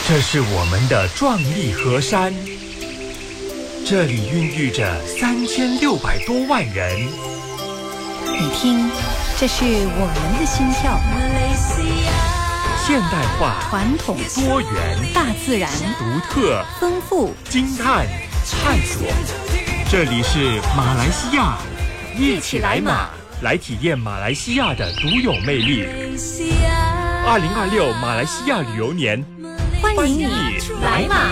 这是我们的壮丽河山，这里孕育着3600多万人。 你听，这是我们的心跳。 现代化、 传统、 多元、 大自然、 独特、 丰富、 惊叹、探索。这里是马来西亚，一起来马，来体验马来西亚的独有魅力。2026马来西亚旅游年， 欢迎你来马。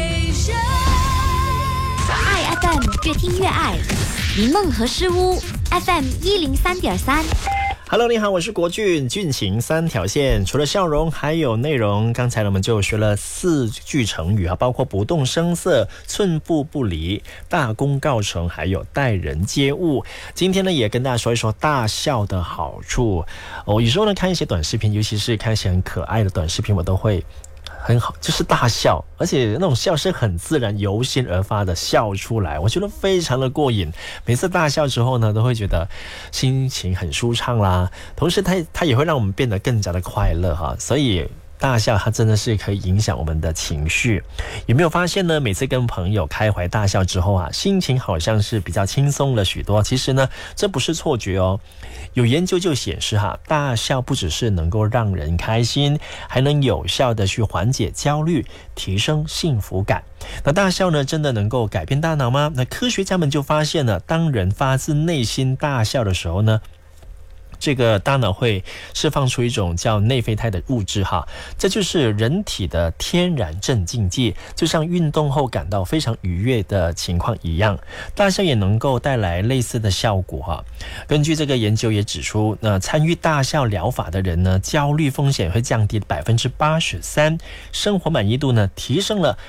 爱 FM 越听越爱，云梦和诗屋 FM 103.3。 Hello， 你好，我是国俊，俊情三条线，除了笑容还有内容。刚才我们就学了4句成语啊，包括不动声色、寸步不离、大功告成，还有待人接物。今天呢，也跟大家说一说大笑的好处。有时候呢，看一些短视频，尤其是看一些很可爱的短视频，我都会很好，就是大笑，而且那种笑是很自然由心而发的笑出来，我觉得非常的过瘾。每次大笑之后呢，都会觉得心情很舒畅啦，同时它也会让我们变得更加的快乐哈。所以大笑它真的是可以影响我们的情绪。有没有发现呢，每次跟朋友开怀大笑之后啊，心情好像是比较轻松了许多。其实呢，这不是错觉哦。有研究就显示哈，大笑不只是能够让人开心，还能有效的去缓解焦虑，提升幸福感。那大笑呢，真的能够改变大脑吗？那科学家们就发现了，当人发自内心大笑的时候呢，这个大脑会释放出一种叫内啡肽的物质哈，这就是人体的天然镇静剂，就像运动后感到非常愉悦的情况一样，大笑也能够带来类似的效果哈。根据这个研究也指出，参与大笑疗法的人呢，焦虑风险会降低83%，生活满意度呢提升了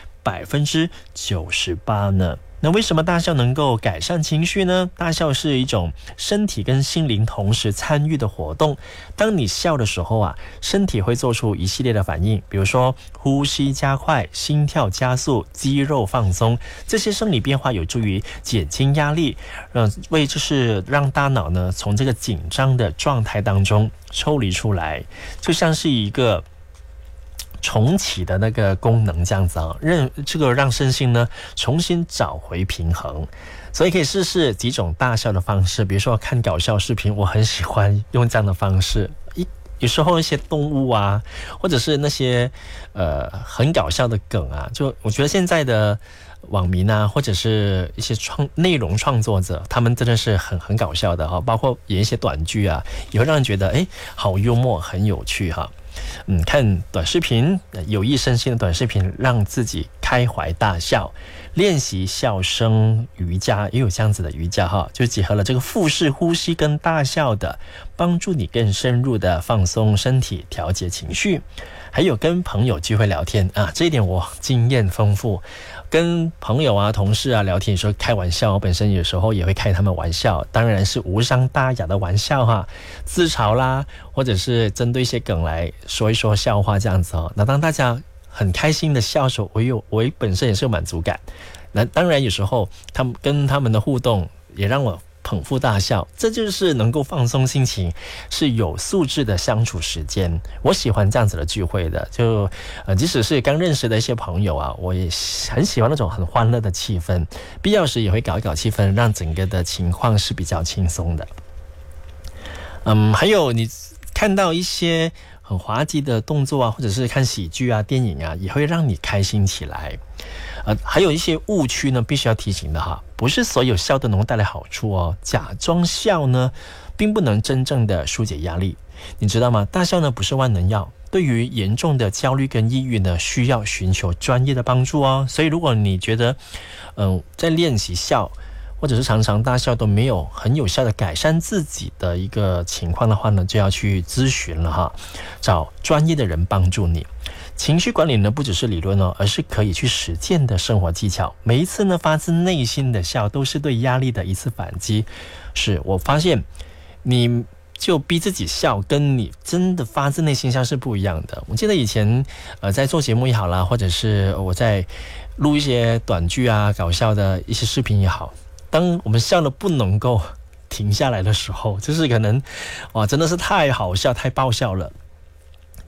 98%呢。那为什么大笑能够改善情绪呢？大笑是一种身体跟心灵同时参与的活动。当你笑的时候啊，身体会做出一系列的反应，比如说呼吸加快、心跳加速、肌肉放松，这些生理变化有助于减轻压力，就是让大脑呢从这个紧张的状态当中抽离出来，就像是一个重启的那个功能这样子啊，让身心呢重新找回平衡。所以可以试试几种大笑的方式，比如说看搞笑视频，我很喜欢用这样的方式。有时候一些动物啊，或者是那些很搞笑的梗啊，就我觉得现在的网民啊，或者是一些内容创作者，他们真的是很搞笑的哈，包括演一些短剧啊，也会让人觉得好幽默，很有趣哈。看短视频，有益身心的短视频，让自己开怀大笑。练习笑声瑜伽，也有这样子的瑜伽哈，就结合了这个腹式呼吸跟大笑的，帮助你更深入的放松身体，调节情绪。还有跟朋友聚会聊天啊，这一点我经验丰富。跟朋友啊、同事啊聊天，有时候开玩笑，我本身有时候也会开他们玩笑，当然是无伤大雅的玩笑哈，自嘲啦，或者是针对一些梗来说一说笑话这样子哦。那当大家很开心的笑的时候，我本身也是有满足感。那当然有时候他们的互动也让我捧腹大笑，这就是能够放松心情，是有素质的相处时间。我喜欢这样子的聚会的，就即使是刚认识的一些朋友啊，我也很喜欢那种很欢乐的气氛，必要时也会搞一搞气氛，让整个的情况是比较轻松的。还有你看到一些很滑稽的动作啊，或者是看喜剧啊、电影啊，也会让你开心起来。还有一些误区呢，必须要提醒的哈，不是所有笑都能够带来好处哦。假装笑呢，并不能真正的疏解压力，你知道吗？大笑呢不是万能药，对于严重的焦虑跟抑郁呢，需要寻求专业的帮助哦。所以如果你觉得在练习笑，或者是常常大笑都没有很有效的改善自己的一个情况的话呢，就要去咨询了哈，找专业的人帮助你。情绪管理呢，不只是理论哦，而是可以去实践的生活技巧。每一次呢，发自内心的笑，都是对压力的一次反击。是我发现，你就逼自己笑，跟你真的发自内心笑是不一样的。我记得以前在做节目也好啦，或者是我在录一些短剧啊、搞笑的一些视频也好，当我们笑得不能够停下来的时候，就是可能真的是太好笑、太爆笑了。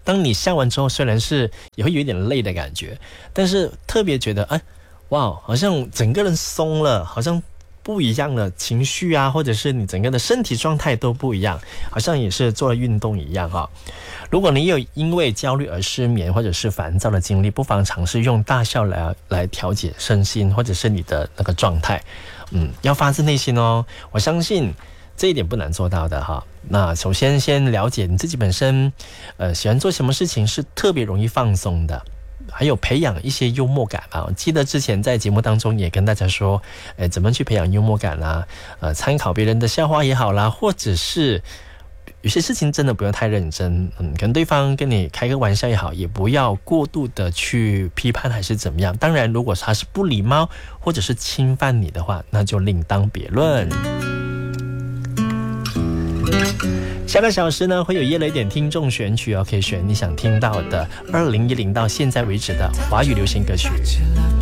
当你笑完之后，虽然是也会有一点累的感觉，但是特别觉得哇，好像整个人松了，好像不一样了，情绪啊，或者是你整个的身体状态都不一样，好像也是做了运动一样哈。如果你有因为焦虑而失眠或者是烦躁的经历，不妨尝试用大笑来调节身心或者是你的那个状态。要发自内心哦，我相信这一点不难做到的哈。那首先先了解你自己本身喜欢做什么事情是特别容易放松的，还有培养一些幽默感啊。我记得之前在节目当中也跟大家说怎么去培养幽默感啦，参考别人的笑话也好啦，或者是有些事情真的不要太认真，可能对方跟你开个玩笑也好，也不要过度的去批判还是怎么样。当然如果他是不礼貌或者是侵犯你的话，那就另当别论。下个小时呢，会有夜了一点听众选曲可以选你想听到的2010到现在为止的华语流行歌曲。